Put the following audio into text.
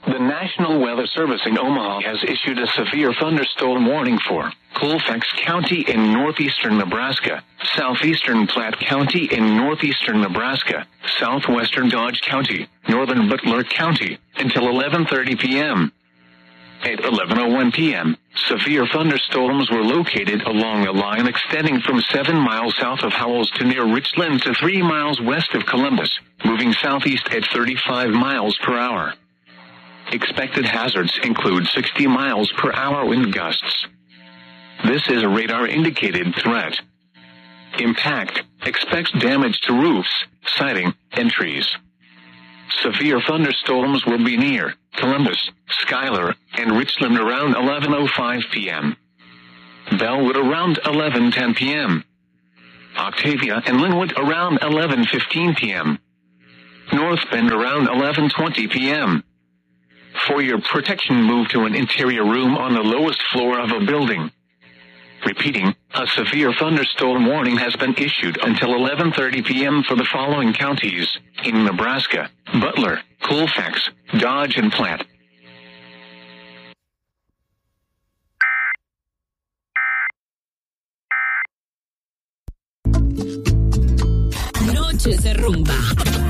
The National Weather Service in Omaha has issued a severe thunderstorm warning for Colfax County in northeastern Nebraska, southeastern Platte County in northeastern Nebraska, southwestern Dodge County, northern Butler County, until 11:30 p.m. At 11:01 p.m., severe thunderstorms were located along a line extending from 7 miles south of Howells to near Richland to 3 miles west of Columbus, moving southeast at 35 miles per hour. Expected hazards include 60 miles per hour wind gusts. This is a radar-indicated threat. Impact expects damage to roofs, siding, and trees. Severe thunderstorms will be near Columbus, Schuyler, and Richland around 11:05 p.m. Bellwood around 11:10 p.m. Octavia and Linwood around 11:15 p.m. North Bend around 11:20 p.m. For your protection, move to an interior room on the lowest floor of a building. Repeating, a severe thunderstorm warning has been issued until 11:30 p.m. for the following counties in Nebraska: Butler, Colfax, Dodge, and Platte. Noches de rumba.